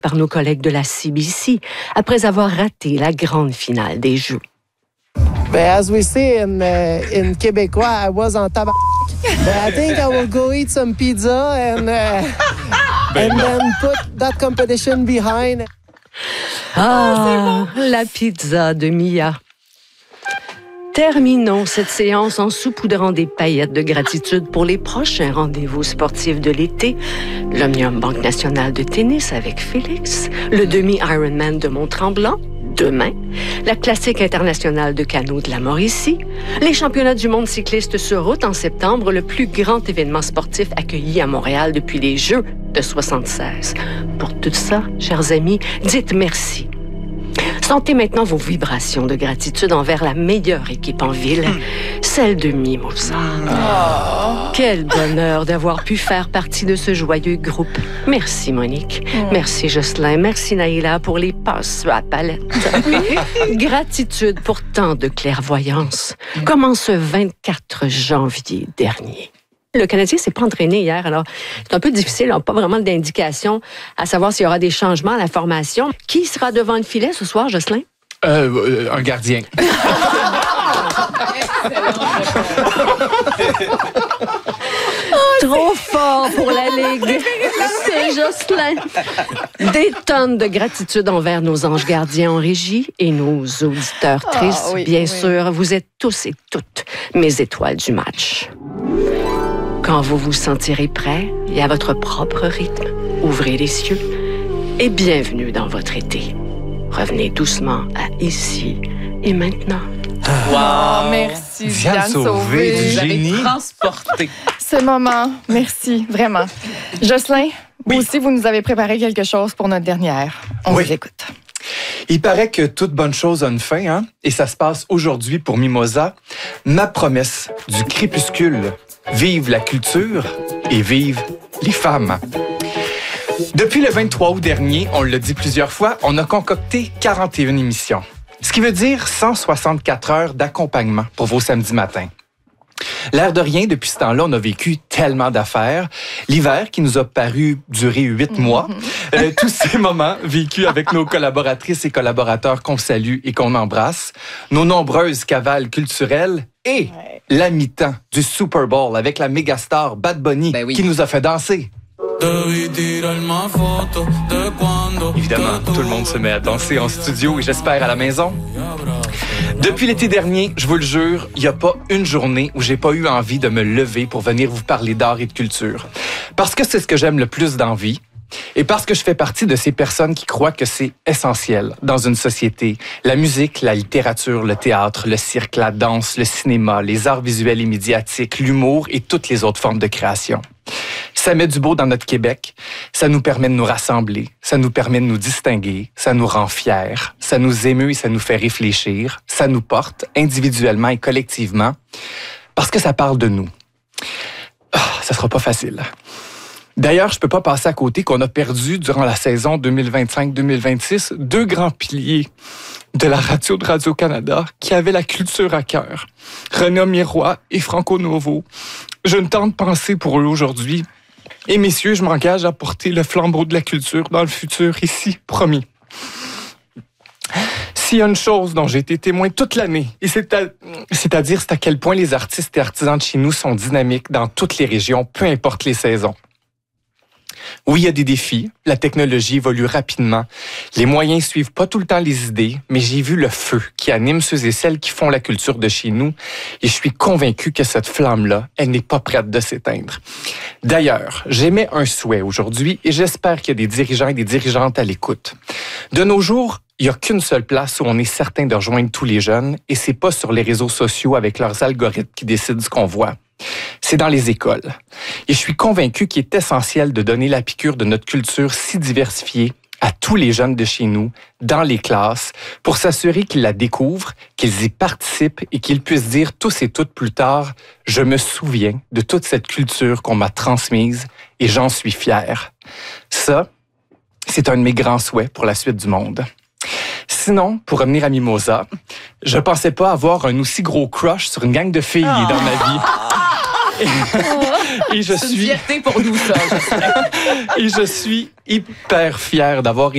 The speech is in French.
par nos collègues de la CBC après avoir raté la grande finale des Jeux. As we say in Québécois, I was on tabac. But I think I will go eat some pizza and then put that competition behind. Ah, la pizza de Mia. Terminons cette séance en saupoudrant des paillettes de gratitude pour les prochains rendez-vous sportifs de l'été. L'Omnium Banque Nationale de tennis avec Félix, le demi-Ironman de Mont-Tremblant, demain, la classique internationale de canot de la Mauricie, les championnats du monde cycliste sur route en septembre, le plus grand événement sportif accueilli à Montréal depuis les Jeux de 76. Pour tout ça, chers amis, dites merci. Sentez maintenant vos vibrations de gratitude envers la meilleure équipe en ville, celle de Mimosa. Quel bonheur d'avoir pu faire partie de ce joyeux groupe. Merci Monique, merci Jocelyn, merci Naïla pour les passes à palette. Gratitude pour tant de clairvoyance, comme en ce 24 janvier dernier. Le Canadien s'est pas entraîné hier, alors c'est un peu difficile, on n'a pas vraiment d'indication à savoir s'il y aura des changements à la formation. Qui sera devant le filet ce soir, Jocelyn? Un gardien. Trop fort pour la Ligue. C'est Jocelyn. Des tonnes de gratitude envers nos anges gardiens en régie et nos auditeurs tristes. Bien sûr, vous êtes tous et toutes mes étoiles du match. Quand vous vous sentirez prêt et à votre propre rythme, ouvrez les cieux et bienvenue dans votre été. Revenez doucement à ici et maintenant. Wow, merci Diane Sauvé. Du Vous avez génie. transporté ce moment. Merci, vraiment. Jocelyn, vous aussi, vous nous avez préparé quelque chose pour notre dernière. On vous écoute. Il paraît que toute bonne chose a une fin, hein? Et ça se passe aujourd'hui pour Mimosa. Ma promesse du crépuscule. Vive la culture et vive les femmes. Depuis le 23 août dernier, on l'a dit plusieurs fois, on a concocté 41 émissions. Ce qui veut dire 164 heures d'accompagnement pour vos samedis matins. L'air de rien, depuis ce temps-là, on a vécu tellement d'affaires. L'hiver qui nous a paru durer 8 mois. Tous ces moments vécus avec nos collaboratrices et collaborateurs qu'on salue et qu'on embrasse. Nos nombreuses cavales culturelles et la mi-temps du Super Bowl avec la mégastar Bad Bunny qui nous a fait danser. Évidemment, tout le monde se met à danser en studio et j'espère à la maison. Depuis l'été dernier, je vous le jure, il n'y a pas une journée où j'ai pas eu envie de me lever pour venir vous parler d'art et de culture. Parce que c'est ce que j'aime le plus dans la vie. Et parce que je fais partie de ces personnes qui croient que c'est essentiel dans une société. La musique, la littérature, le théâtre, le cirque, la danse, le cinéma, les arts visuels et médiatiques, l'humour et toutes les autres formes de création. Ça met du beau dans notre Québec, ça nous permet de nous rassembler, ça nous permet de nous distinguer, ça nous rend fiers, ça nous émeut et ça nous fait réfléchir, ça nous porte individuellement et collectivement, parce que ça parle de nous. Ça sera pas facile. D'ailleurs, je peux pas passer à côté qu'on a perdu durant la saison 2025-2026 deux grands piliers de la radio de Radio-Canada qui avaient la culture à cœur. René Miroir et Franco Novo. Je ne tente de penser pour eux aujourd'hui. Et messieurs, je m'engage à porter le flambeau de la culture dans le futur ici, promis. S'il y a une chose dont j'ai été témoin toute l'année, et c'est-à-dire à quel point les artistes et artisans de chez nous sont dynamiques dans toutes les régions, peu importe les saisons. Oui, il y a des défis. La technologie évolue rapidement. Les moyens suivent pas tout le temps les idées, mais j'ai vu le feu qui anime ceux et celles qui font la culture de chez nous et je suis convaincu que cette flamme-là, elle n'est pas prête de s'éteindre. D'ailleurs, j'émets un souhait aujourd'hui et j'espère qu'il y a des dirigeants et des dirigeantes à l'écoute. De nos jours, il n'y a qu'une seule place où on est certain de rejoindre tous les jeunes et c'est pas sur les réseaux sociaux avec leurs algorithmes qui décident ce qu'on voit. C'est dans les écoles. Et je suis convaincu qu'il est essentiel de donner la piqûre de notre culture si diversifiée à tous les jeunes de chez nous, dans les classes, pour s'assurer qu'ils la découvrent, qu'ils y participent et qu'ils puissent dire tous et toutes plus tard « Je me souviens de toute cette culture qu'on m'a transmise et j'en suis fier. » Ça, c'est un de mes grands souhaits pour la suite du monde. Sinon, pour revenir à Mimosa, je pensais pas avoir un aussi gros crush sur une gang de filles dans ma vie. Et je C'est une fierté pour nous, ça. Et je suis hyper fier d'avoir